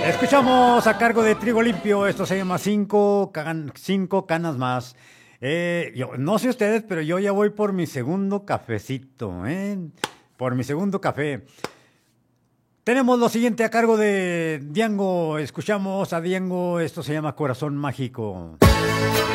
Escuchamos a cargo de Trigo Limpio, esto se llama cinco canas más. Yo no sé ustedes, pero yo ya voy por mi segundo cafecito, ¿eh? Por mi segundo café. Tenemos lo siguiente a cargo de Diango. Escuchamos a Diango, esto se llama Corazón Mágico.